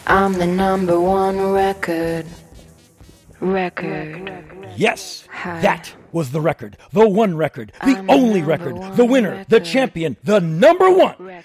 I'm the number one record. Yes, that was the record. The one record. The only record. The winner. The champion. The number one.